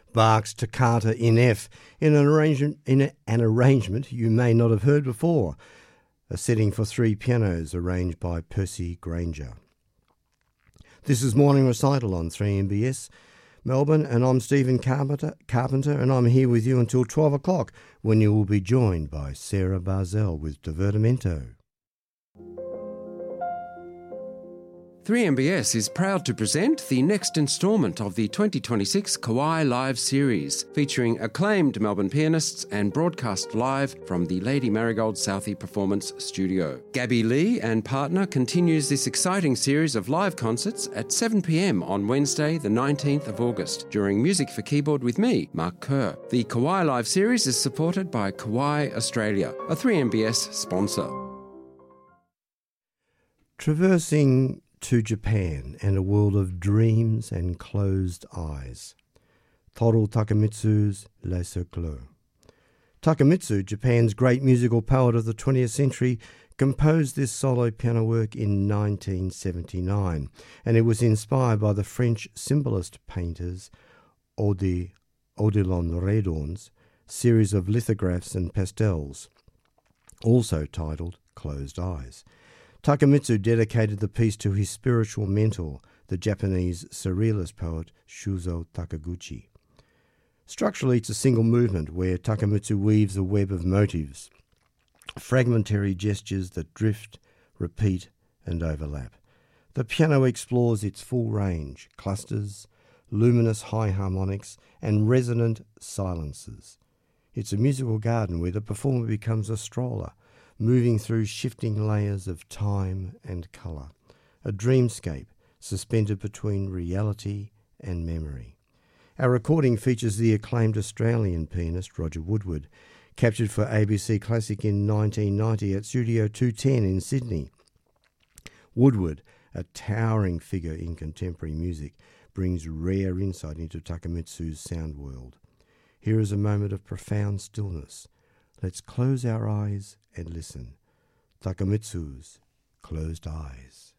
Bach's Toccata in F, in an arrangement you may not have heard before, a setting for 3 pianos arranged by Percy Granger. This is Morning Recital on 3MBS Melbourne, and I'm Stephen Carpenter, and I'm here with you until 12 o'clock, when you will be joined by Sarah Barzell with Divertimento. 3MBS is proud to present the next instalment of the 2026 Kauai Live series, featuring acclaimed Melbourne pianists and broadcast live from the Lady Marigold Southey Performance Studio. Gabby Lee and partner continues this exciting series of live concerts at 7 p.m. on Wednesday, the 19th of August, during Music for Keyboard with me, Mark Kerr. The Kauai Live series is supported by Kauai Australia, a 3MBS sponsor. Traversing to Japan and a world of dreams and closed eyes. Toru Takemitsu's Le Cercle. Takemitsu, Japan's great musical poet of the 20th century, composed this solo piano work in 1979, and it was inspired by the French symbolist painters Odilon Redon's series of lithographs and pastels, also titled Closed Eyes. Takemitsu dedicated the piece to his spiritual mentor, the Japanese surrealist poet Shuzo Takaguchi. Structurally, it's a single movement where Takemitsu weaves a web of motives, fragmentary gestures that drift, repeat, and overlap. The piano explores its full range, clusters, luminous high harmonics, and resonant silences. It's a musical garden where the performer becomes a stroller, moving through shifting layers of time and colour, a dreamscape suspended between reality and memory. Our recording features the acclaimed Australian pianist Roger Woodward, captured for ABC Classic in 1990 at Studio 210 in Sydney. Woodward, a towering figure in contemporary music, brings rare insight into Takemitsu's sound world. Here is a moment of profound stillness. Let's close our eyes and listen. Takemitsu's Closed Eyes.